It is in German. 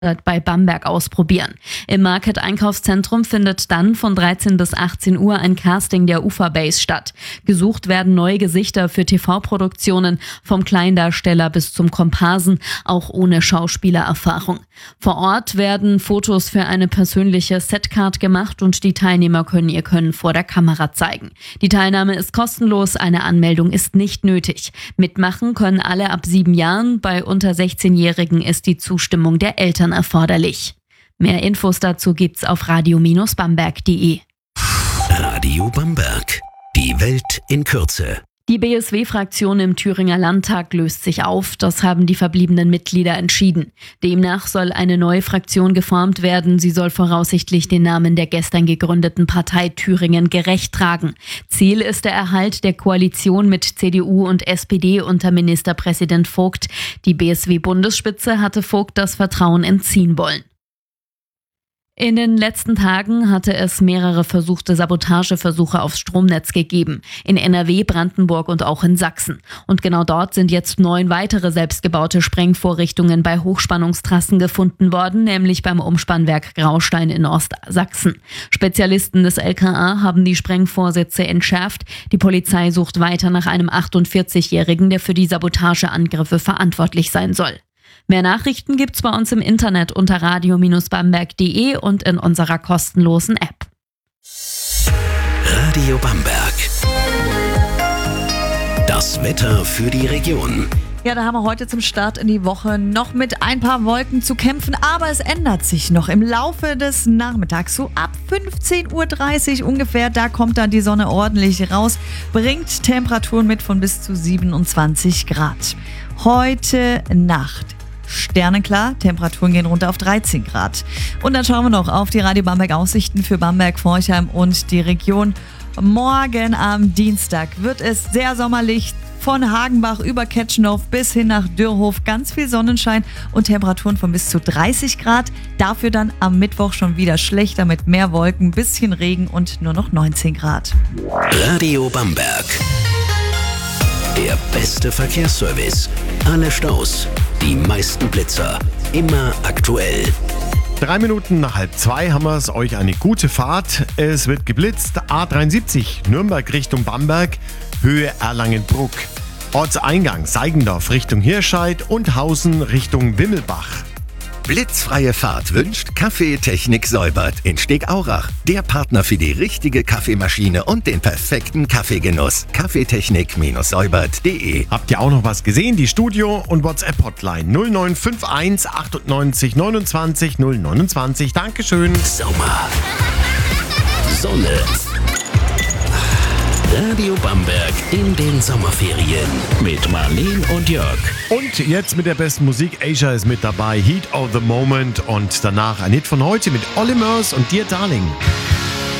bei Bamberg ausprobieren. Im Market-Einkaufszentrum findet dann von 13 bis 18 Uhr ein Casting der Ufa-Base statt. Gesucht werden neue Gesichter für TV-Produktionen, vom Kleindarsteller bis zum Komparsen, auch ohne Schauspielererfahrung. Vor Ort werden Fotos für eine persönliche Setcard gemacht und die Teilnehmer können ihr Können vor der Kamera zeigen. Die Teilnahme ist kostenlos, eine Anmeldung ist nicht nötig. Mitmachen können alle ab 7 Jahren, bei unter 16-Jährigen ist die Zustimmung der Eltern erforderlich. Mehr Infos dazu gibt's auf radio-bamberg.de. Radio Bamberg. Die Welt in Kürze. Die BSW-Fraktion im Thüringer Landtag löst sich auf, das haben die verbliebenen Mitglieder entschieden. Demnach soll eine neue Fraktion geformt werden, sie soll voraussichtlich den Namen der gestern gegründeten Partei Thüringen gerecht tragen. Ziel ist der Erhalt der Koalition mit CDU und SPD unter Ministerpräsident Vogt. Die BSW-Bundesspitze hatte Vogt das Vertrauen entziehen wollen. In den letzten Tagen hatte es mehrere versuchte Sabotageversuche aufs Stromnetz gegeben. In NRW, Brandenburg und auch in Sachsen. Und genau dort sind jetzt 9 weitere selbstgebaute Sprengvorrichtungen bei Hochspannungstrassen gefunden worden, nämlich beim Umspannwerk Graustein in Ostsachsen. Spezialisten des LKA haben die Sprengvorsätze entschärft. Die Polizei sucht weiter nach einem 48-Jährigen, der für die Sabotageangriffe verantwortlich sein soll. Mehr Nachrichten gibt's bei uns im Internet unter radio-bamberg.de und in unserer kostenlosen App. Radio Bamberg. Das Wetter für die Region. Ja, da haben wir heute zum Start in die Woche noch mit ein paar Wolken zu kämpfen, aber es ändert sich noch im Laufe des Nachmittags. So ab 15.30 Uhr ungefähr, da kommt dann die Sonne ordentlich raus, bringt Temperaturen mit von bis zu 27 Grad. Heute Nacht sternenklar, Temperaturen gehen runter auf 13 Grad. Und dann schauen wir noch auf die Radio Bamberg Aussichten für Bamberg, Forchheim und die Region. Morgen am Dienstag wird es sehr sommerlich. Von Hagenbach über Ketschendorf bis hin nach Dürrhof ganz viel Sonnenschein und Temperaturen von bis zu 30 Grad. Dafür dann am Mittwoch schon wieder schlechter mit mehr Wolken, bisschen Regen und nur noch 19 Grad. Radio Bamberg. Der beste Verkehrsservice. Alle Staus, die meisten Blitzer. Immer aktuell. 3 Minuten nach 1:30 haben wir es. Euch eine gute Fahrt. Es wird geblitzt. A73 Nürnberg Richtung Bamberg, Höhe Erlangen-Bruck. Ortseingang Seigendorf Richtung Hirscheid und Hausen Richtung Wimmelbach. Blitzfreie Fahrt wünscht Kaffeetechnik Säubert in Stegaurach. Der Partner für die richtige Kaffeemaschine und den perfekten Kaffeegenuss. Kaffeetechnik-säubert.de. Habt ihr auch noch was gesehen? Die Studio- und WhatsApp-Hotline 0951 98 29 029. Dankeschön. Sommer. Sonne. Radio Bamberg in den Sommerferien mit Marleen und Jörg. Und jetzt mit der besten Musik. Asia ist mit dabei. Heat of the Moment. Und danach ein Hit von heute mit Olly Murs und Dear Darling.